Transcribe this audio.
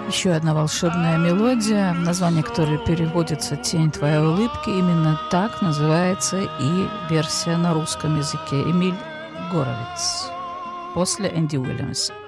Еще одна волшебная мелодия, название которой переводится «Тень твоей улыбки». Именно так называется и версия на русском языке. Эмиль Горовиц. После Энди Уильямса.